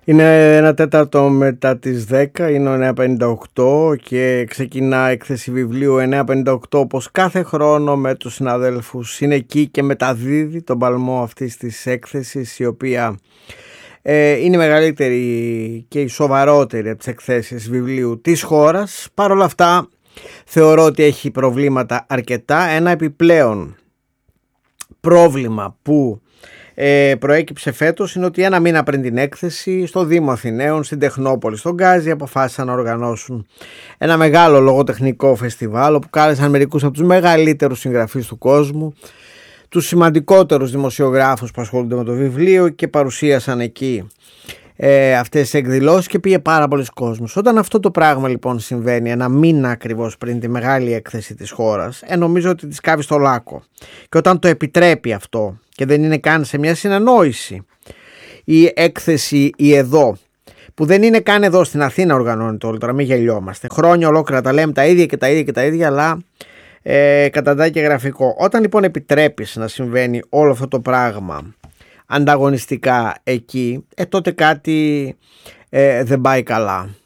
Είναι 1 τέταρτο μετά τις 10, είναι ο 9.58 και ξεκινά έκθεση βιβλίου 9.58 όπως κάθε χρόνο με τους συναδέλφους. Είναι εκεί και μεταδίδει τον παλμό αυτής της έκθεσης, η οποία είναι η μεγαλύτερη και η σοβαρότερη από τις εκθέσεις βιβλίου της χώρας. Παρ' όλα αυτά θεωρώ ότι έχει προβλήματα αρκετά. Ένα επιπλέον πρόβλημα που προέκυψε φέτος είναι ότι 1 μήνα πριν την έκθεση στο Δήμο Αθηναίων, στην Τεχνόπολη, στον Γκάζι, αποφάσισαν να οργανώσουν ένα μεγάλο λογοτεχνικό φεστιβάλ όπου κάλεσαν μερικούς από τους μεγαλύτερους συγγραφείς του κόσμου, τους σημαντικότερους δημοσιογράφους που ασχολούνται με το βιβλίο, και παρουσίασαν εκεί αυτές τις εκδηλώσεις και πήγε πάρα πολλοί κόσμος. Όταν αυτό το πράγμα λοιπόν συμβαίνει 1 μήνα ακριβώς πριν τη μεγάλη έκθεση της χώρας, νομίζω ότι τη σκάβει στο λάκκο. Και όταν το επιτρέπει αυτό και δεν είναι καν σε μια συνανόηση η έκθεση η εδώ, που δεν είναι καν εδώ στην Αθήνα οργανώνεται όλο, τώρα μην γελιόμαστε, χρόνια ολόκληρα τα λέμε τα ίδια και τα ίδια και τα ίδια, αλλά καταντάει και γραφικό. Όταν λοιπόν επιτρέπεις να συμβαίνει όλο αυτό το πράγμα ανταγωνιστικά εκεί, τότε κάτι δεν πάει καλά.